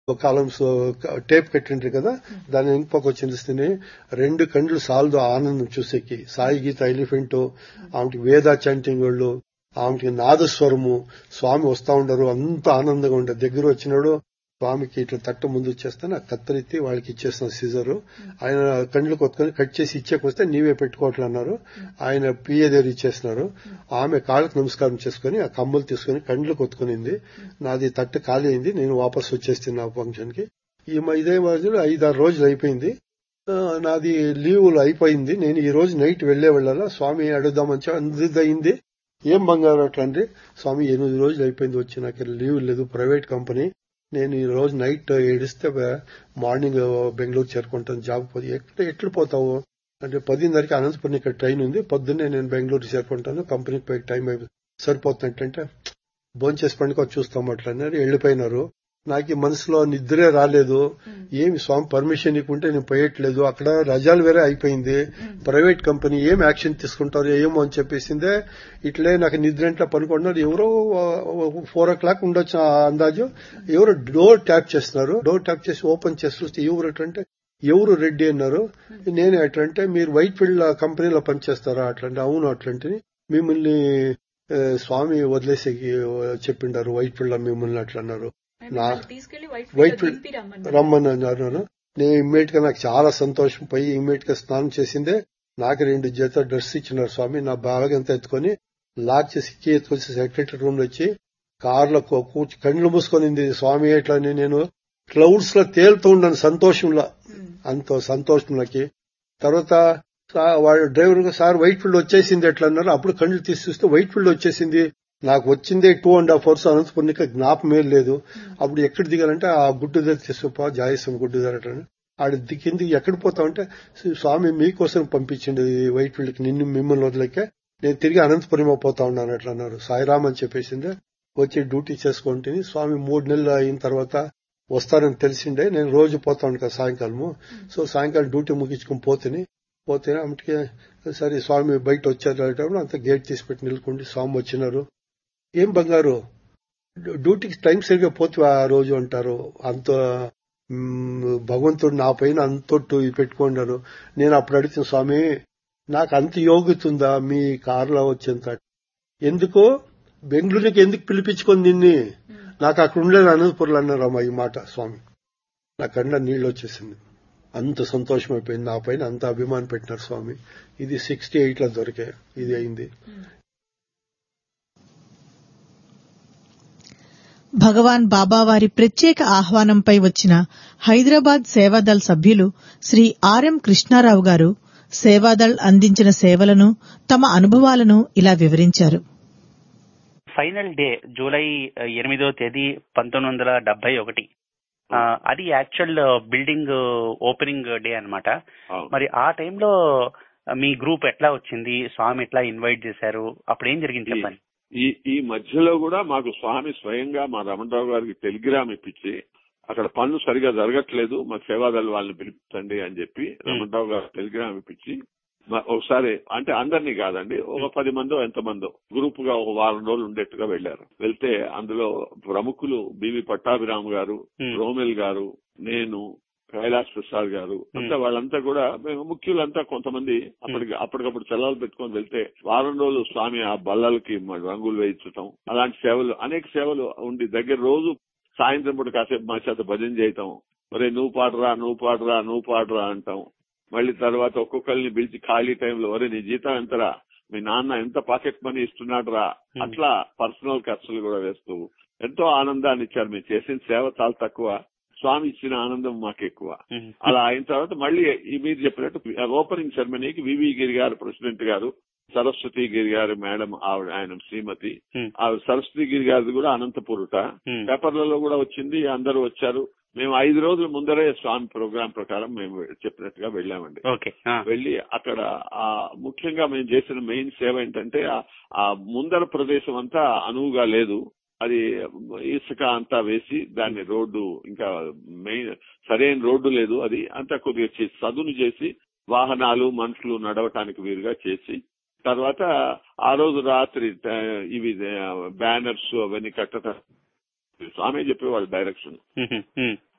Columns tape కట్టిండ్రు కదా, దాని ఇంకొక వచ్చింది. 2 కండ్లు సాల్దు ఆనందం చూసేకి. సాయి గీత ఎలిఫెంట్, ఆమెకి వేద చాంటింగ్ వాళ్ళు, ఆమెకి నాదస్వరము, స్వామి వస్తా ఉండరు, అంత ఆనందంగా ఉండదు. దగ్గర వచ్చినాడు స్వామికి ఇట్లా తట్ట ముందు వచ్చేస్తే నాకు కత్తరెత్తి వాళ్ళకి ఇచ్చేసిన సీజరు. ఆయన కండ్లు కొట్టుకొని కట్ చేసి ఇచ్చేకొస్తే నీవే పెట్టుకోవట్లన్నారు. ఆయన పిఏ దగ్గర ఇచ్చేసినారు. ఆమె కాళ్ళకు నమస్కారం చేసుకుని ఆ కమ్మలు తీసుకుని కండ్లు కొట్టుకునింది. నాది తట్టు ఖాళీ అయింది, నేను వాపస్ వచ్చేస్తున్నా ఫంక్షన్ కి. ఇదే రోజులు 5-6 రోజులు అయిపోయింది. నాది లీవులు అయిపోయింది. నేను ఈ రోజు నైట్ వెళ్లే వెళ్ళాలా, స్వామి అడుగుదామని అందయింది. ఏం బంగారు అట్లండి, స్వామి 8 రోజులు అయిపోయింది వచ్చి, నాకు లీవ్ లేదు, ప్రైవేట్ కంపెనీ. నేను ఈ రోజు నైట్ ఏడిస్తే మార్నింగ్ బెంగళూరు చేరుకుంటాను, జాబ్ పోయి. ఎట్లు పోతావు అంటే 10:30కి అనంతపురం ఇక్కడ ట్రైన్ ఉంది, పొద్దున్నే నేను బెంగళూరు చేరుకుంటాను, కంపెనీకి పోయి టైం అయిపోయింది, సరిపోతుందంటే భోంచేసి పండుగ చూస్తాం అట్లా అన్నారు. వెళ్లిపోయినారు. నాకు మనసులో నిద్రే రాలేదు. ఏమి స్వామి పర్మిషన్ ఇవ్వకుంటే నేను పోయట్లేదు, అక్కడ రజాలు వేరే అయిపోయింది, ప్రైవేట్ కంపెనీ ఏం యాక్షన్ తీసుకుంటారు ఏమో అని చెప్పేసిందే. ఇట్లే నాకు నిద్ర ఇంట్లో పనుకుంటున్నారు. ఎవరో 4 o'clock ఉండొచ్చు అందాజు. ఎవరో డోర్ ట్యాప్ చేస్తున్నారు. డోర్ ట్యాప్ చేసి ఓపెన్ చేసి చూస్తే ఎవరు ఎవరు రెడ్డి అన్నారు. నేను ఎట్లంటే మీరు వైట్ ఫీల్డ్ కంపెనీలో పనిచేస్తారా అట్లంటే, అవును అట్లాంటి, మిమ్మల్ని స్వామి వదిలేసి చెప్పిండారు వైట్ ఫీల్డ్ లో మిమ్మల్ని అట్లా అన్నారు. వైట్ ఫీల్డ్ రమ్మని అన్నారు. నేను ఇమ్మీడియట్ గా నాకు చాలా సంతోషం పోయి ఇమ్మీడియట్ గా స్నానం చేసిందే. నాకు 2 జత డ్రెస్ ఇచ్చినారు స్వామి. నా బ్యాగ్ అంతా ఎత్తుకొని లాక్ చేసి ఎత్తుకొచ్చి సెక్రటరీ రూమ్ లో వచ్చి కార్లో కూర్చి కండ్లు మూసుకొనింది స్వామి. ఎట్లా నేను క్లౌడ్స్ లో తేలుతూ ఉన్నాను సంతోషంలో, అంత సంతోషంలోకి. తర్వాత వాడు డ్రైవర్ సార్ వైట్ ఫీల్డ్ వచ్చేసింది ఎట్లా అన్నారు. అప్పుడు కండ్లు తీసి చూస్తే వైట్ ఫీల్డ్ వచ్చేసింది. నాకు వచ్చిందే 2.5 hours అనంతపురంకి జ్ఞాపకమే లేదు. అప్పుడు ఎక్కడ దిగాలంటే ఆ గుడ్డు దగ్గర తీసుకుపో, జాయసం గుడ్డు దగ్గర. ఆడ కిందికి ఎక్కడ పోతామంటే స్వామి మీకోసం పంపించింది వైట్ ఫీల్డ్ కి, మిమ్మల్ని వదిలేక నేను తిరిగి అనంతపురం పోతా ఉన్నాను అట్లా అన్నారు. సాయిరామ్ అని చెప్పేసిందే. వచ్చి డ్యూటీ చేసుకుంటుంది. స్వామి 3 నెలలు అయిన తర్వాత వస్తారని తెలిసిండే. నేను రోజు పోతా ఉంటాను కదా సాయంకాలము. సో సాయంకాలం డ్యూటీ ముగించుకుని పోతే అమ్మటికి సరే స్వామి బయట వచ్చారు. అంత గేట్ తీసి పెట్టి నిలుకుండి స్వామి వచ్చినారు. ఏం బంగారు డ్యూటీకి టైం సరిగ్గా పోతే ఆ రోజు అంటారు. అంత భగవంతుడు నా పైన అంతొట్టు పెట్టుకున్నారు. నేను అప్పుడు అడుగుతున్న స్వామి నాకు అంత యోగ్యత ఉందా మీ కారులో వచ్చేంత? ఎందుకో బెంగళూరుకి ఎందుకు పిలిపించుకొని నిన్ని, నాకు అక్కడ ఉండలేదు అనంతపురంలో అన్నారు అమ్మా ఈ మాట. స్వామి నా కళ్ళ నీళ్ళు వచ్చేసింది. అంత సంతోషం అయిపోయింది. నా పైన అంత అభిమానం పెట్టినారు స్వామి. ఇది 68 లో దొరికే ఇది అయింది. భగవాన్ బాబావారి ప్రత్యేక ఆహ్వానంపై వచ్చిన హైదరాబాద్ సేవాదళ్ సభ్యులు శ్రీ ఆర్ఎం కృష్ణారావు గారు సేవాదళ్ అందించిన సేవలను, తమ అనుభవాలను ఇలా వివరించారు. ఫైనల్ డే జూలై 8వ తేదీ 1971. అది యాక్చువల్ బిల్డింగ్ ఓపెనింగ్ డే అన్నమాట. మరి ఆ టైంలో మీ గ్రూప్ ఎట్లా వచ్చింది, స్వామి ఎట్లా ఇన్వైట్ చేశారు, అప్పుడు ఏం జరిగింది చెప్పండి. ఈ మధ్యలో కూడా మాకు స్వామి స్వయంగా మా రమణరావు గారికి టెలిగ్రామ్ ఇప్పించి, అక్కడ పనులు సరిగా జరగట్లేదు, మా సేవాదళ వాళ్ళని పిలిపించండి అని చెప్పి రమణరావు గారు టెలిగ్రామ్ ఇప్పించి ఒకసారి, అంటే అందరినీ కాదండి, ఒక 10 మందో ఎంతమందో గ్రూప్ గా ఒక వారం రోజులు ఉండేట్టుగా వెళ్లారు. వెళ్తే అందులో ప్రముఖులు బివి పట్టాభిరామ్ గారు, రోమెల్ గారు, నేను, కైలాస్ ప్రసాద్ గారు, అంతా వాళ్ళంతా కూడా ముఖ్యులంతా కొంతమంది అప్పటికప్పుడు సెలవులు పెట్టుకొని వెళ్తే వారం రోజులు స్వామి ఆ బల్లలకి రంగులు వేయించటం, అలాంటి సేవలు అనేక సేవలు ఉండి దగ్గర రోజు సాయంత్రం పూట కాసేపు మా చేత భజన చేయటం, మరే నువ్వు పాడరా అంటాం. మళ్ళీ తర్వాత ఒక్కొక్కరిని పిలిచి ఖాళీ టైంలో ఒరే నీ జీతం ఎంతరా, మీ నాన్న ఎంత పాకెట్ మనీ ఇస్తున్నాడు రా, అట్లా పర్సనల్ ఖర్చులు కూడా వేస్తూ ఎంతో ఆనందాన్ని ఇచ్చారు. మేము చేసిన సేవ చాలా తక్కువ, స్వామి ఇచ్చిన ఆనందం మాకు ఎక్కువ. అలా అయిన తర్వాత మళ్ళీ మీరు చెప్పినట్టు ఓపెనింగ్ సెరమనీకి వివి గిరి గారు ప్రెసిడెంట్ గారు, సరస్వతి గిరి గారు మేడం ఆయన శ్రీమతి, ఆ సరస్వతి గిరి గారిది కూడా అనంతపురట, పేపర్లలో కూడా వచ్చింది, అందరూ వచ్చారు. మేము 5 రోజుల ముందరే స్వామి ప్రోగ్రాం ప్రకారం మేము చెప్పినట్టుగా వెళ్ళామండి. వెళ్లి అక్కడ ముఖ్యంగా మేము చేసిన మెయిన్ సేవ ఏంటంటే ఆ ముందర ప్రదేశం అంతా అనువుగా లేదు, అది ఇసుక అంతా వేసి దాన్ని రోడ్డు ఇంకా మెయిన్ సరైన రోడ్డు లేదు, అది అంతా కొద్దిగా సదును చేసి వాహనాలు మనుషులు నడవటానికి వీలుగా చేసి, తర్వాత ఆ రోజు రాత్రి ఇవి బ్యానర్స్ అవన్నీ కట్టడం స్వామి చెప్పేవాళ్ళు డైరెక్షన్.